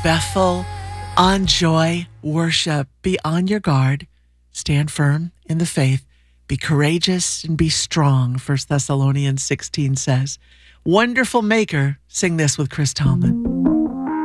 Bethel on Joy Worship. Be on your guard. Stand firm in the faith. Be courageous and be strong, 1 Thessalonians 16 says. Wonderful Maker. Sing this with Chris Tomlin.